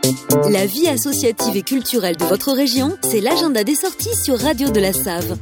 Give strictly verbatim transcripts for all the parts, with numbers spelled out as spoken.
La vie associative et culturelle de votre région, c'est l'agenda des sorties sur Radio de la Save.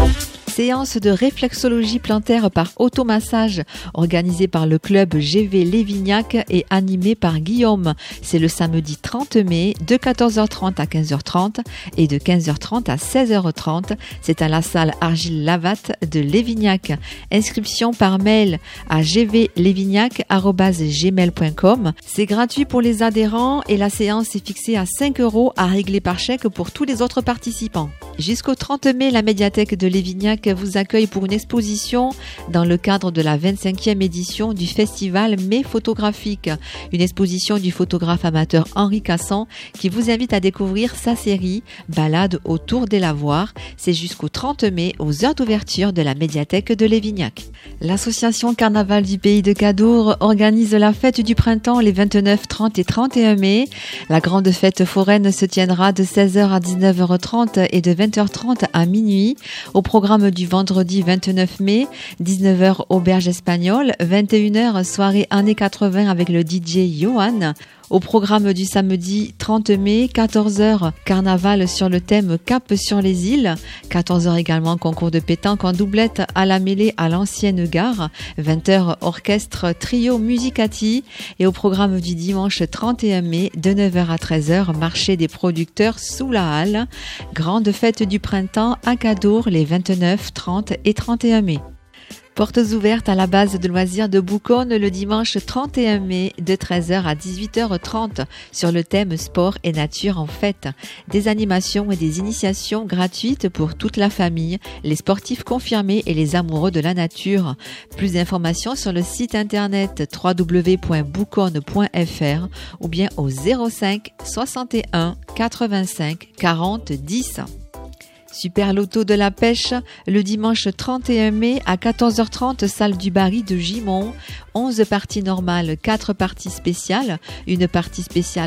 Séance de réflexologie plantaire par automassage organisée par le club G V Lévignac et animée par Guillaume. C'est le samedi trente mai de quatorze heures trente à quinze heures trente et de quinze heures trente à seize heures trente. C'est à la salle Argile Lavatte de Lévignac. Inscription par mail à g v lévignac arobase gmail point com. C'est gratuit pour les adhérents et la séance est fixée à cinq euros à régler par chèque pour tous les autres participants. Jusqu'au trente mai, la médiathèque de Lévignac vous accueille pour une exposition dans le cadre de la vingt-cinquième édition du festival Mai photographique. Une exposition du photographe amateur Henri Casson qui vous invite à découvrir sa série Balade autour des lavoirs. C'est jusqu'au trente mai aux heures d'ouverture de la médiathèque de Lévignac. L'association Carnaval du Pays de Cadour organise la fête du printemps les vingt-neuf, trente et trente et un mai. La grande fête foraine se tiendra de seize heures à dix-neuf heures trente et de vingt heures trente à minuit. Au programme du vendredi vingt-neuf mai, dix-neuf heures auberge espagnole, vingt et une heures soirée années quatre-vingts avec le D J Johan. Au programme du samedi trente mai, quatorze heures, carnaval sur le thème Cap sur les îles. quatorze heures également, concours de pétanque en doublette à la mêlée à l'ancienne gare. vingt heures, orchestre trio Musicati. Et au programme du dimanche trente et un mai, de neuf heures à treize heures, marché des producteurs sous la halle. Grande fête du printemps à Cadour les vingt-neuf, trente et trente et un mai. Portes ouvertes à la base de loisirs de Bouconne le dimanche trente et un mai de treize heures à dix-huit heures trente sur le thème sport et nature en fête. Des animations et des initiations gratuites pour toute la famille, les sportifs confirmés et les amoureux de la nature. Plus d'informations sur le site internet w w w point bouconne point f r ou bien au zéro cinq soixante et un quatre-vingt-cinq quarante dix. Super Loto de la pêche, le dimanche trente et un mai à quatorze heures trente, salle du Barry de Gimont. onze parties normales, quatre parties spéciales. Une partie spéciale